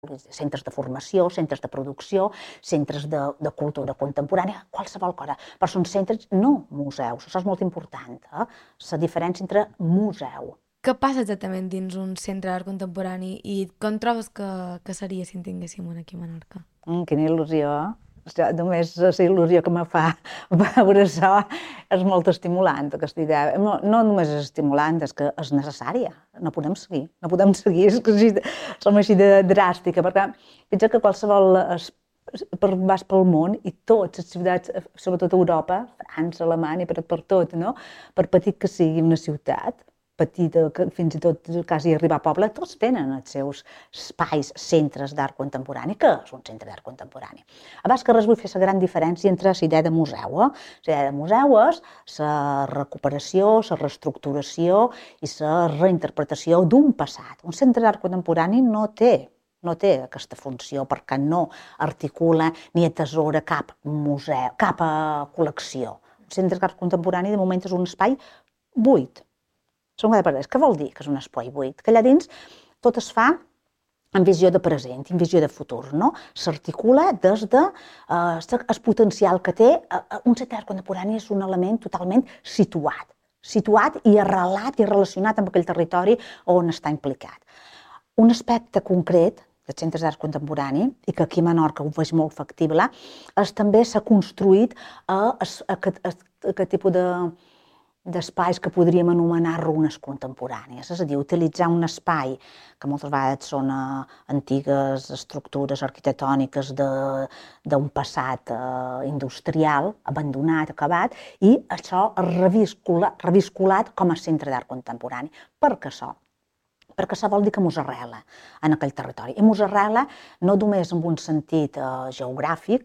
centres de formació, centres de producció, centres de cultura contemporània, qualsevol cosa. Però són centres, no museus, això és molt important, la diferència entre museu. Què passa exactament dins un centre d'art contemporani i com trobes que seria si en tinguéssim un aquí a Menorca? Quina il·lusió! Només la il·lusió que me fa veure això és molt estimulant, aquesta idea. No només és estimulant, és que és necessària. No podem seguir, és que som així de dràstica, perquè pensa que qualsevol vas pel món i totes les ciutats, sobretot a Europa, França, Alemanya, per tot, no? Per petit que sigui una ciutat, petita, que fins i tot quasi arribar a poble, tots tenen els seus espais, centres d'art contemporani. Què és un centre d'art contemporani? Abans que res vull fer la gran diferència entre la idea de museu. La idea de museu és la recuperació, la reestructuració i la reinterpretació d'un passat. Un centre d'art contemporani no té aquesta funció perquè no articula ni atesora cap museu, cap col·lecció. Un centre d'art contemporani de moment és un espai buit. Què vol dir que és un espai buit? Que allà dins tot es fa en visió de present, en visió de futur, no? S'articula des del potencial que té. Un centre d'art contemporani és un element totalment situat i arrelat i relacionat amb aquell territori on està implicat. Un aspecte concret dels centres d'art contemporani, i que aquí a Menorca ho veig molt factible, és també s'ha construït aquest tipus d'espais que podríem anomenar runes contemporànies, és a dir, utilitzar un espai que moltes vegades són antigues estructures arquitectòniques d'un passat industrial, abandonat, acabat, i això revisculat com a centre d'art contemporani. Per què això? Perquè això vol dir que mos arrela en aquell territori. I mos arrela no només en un sentit geogràfic,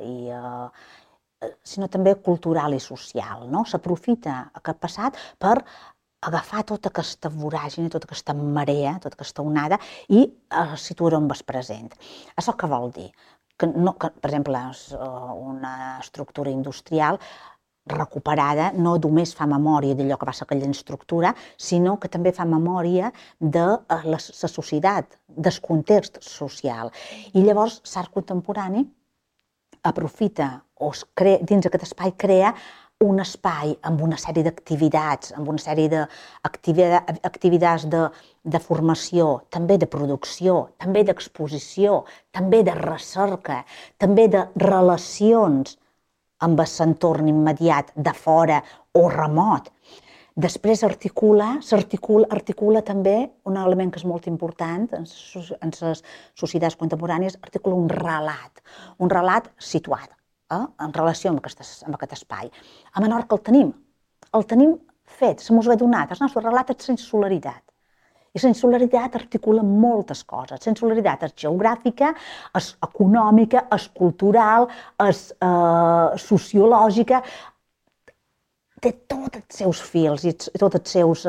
sinó també cultural i social. S'aprofita aquest passat per agafar tota aquesta voràgine, tota aquesta marea, tota aquesta onada i situar-ho en el present. Això què vol dir? Que, per exemple, una estructura industrial recuperada no només fa memòria d'allò que va ser aquella estructura, sinó que també fa memòria de la societat, del context social. I llavors l'art contemporani aprofita o dins aquest espai crea un espai amb una sèrie d'activitats, amb una sèrie d'activitats de formació, també de producció, també d'exposició, també de recerca, també de relacions amb l'entorn immediat de fora o remot. Després articula també un element que és molt important en les societats contemporànies, articula un relat situat en relació amb aquest espai. A Menorca el tenim fet, se mos ha donat, el nostre relat és sensolaritat. I la insularitat articula moltes coses. La insularitat és geogràfica, és econòmica, és cultural, és sociològica, té tots els seus fils i tots els seus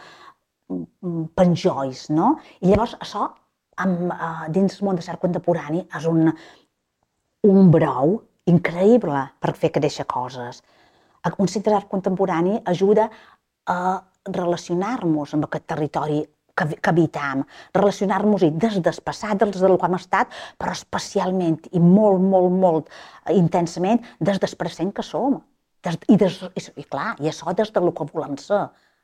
penjolls, no? I llavors això, dins del món de l'art contemporani, és un brou increïble per fer créixer coses. Un centre d'art contemporani ajuda a relacionar-nos amb aquest territori que habitam, relacionar-nos-hi des del passat, des del que hem estat, però especialment i molt, molt, molt intensament des del present que som. I clar, i això des del que volem ser.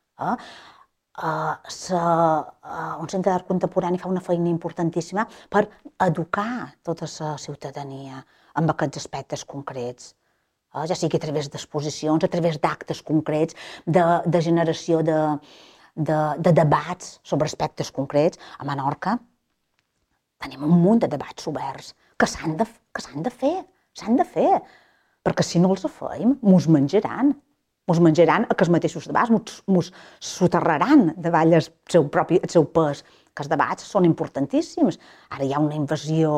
Un centre d'art contemporani fa una feina importantíssima per educar tota la ciutadania amb aquests aspectes concrets. Ja sigui a través d'exposicions, a través d'actes concrets, de generació de debats sobre aspectes concrets. A Menorca tenim un munt de debats oberts que s'han de fer, perquè si no els fem, mos menjaran aquests mateixos debats, mos soterraran davall el seu pes. Aquests debats són importantíssims. Ara hi ha una invasió,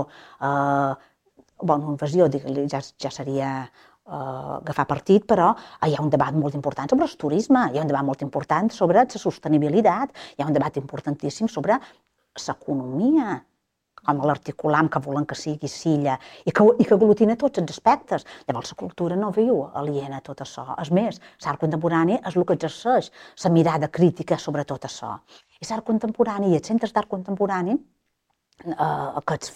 ja seria agafar partit, però hi ha un debat molt important sobre el turisme, hi ha un debat molt important sobre la sostenibilitat, hi ha un debat importantíssim sobre l'economia, com l'articulam que volen que sigui silla i que aglutina tots els aspectes. Llavors la cultura no viu aliena a tot això. És més, l'art contemporani és el que exerceix la mirada crítica sobre tot això. I l'art contemporani i els centres d'art contemporani aquests